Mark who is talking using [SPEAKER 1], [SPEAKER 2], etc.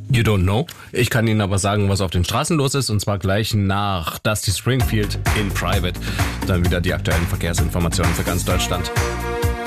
[SPEAKER 1] You don't know. Ich kann Ihnen aber sagen, was auf den Straßen los ist, und zwar gleich nach Dusty Springfield in Private. Dann wieder die aktuellen Verkehrsinformationen für ganz Deutschland.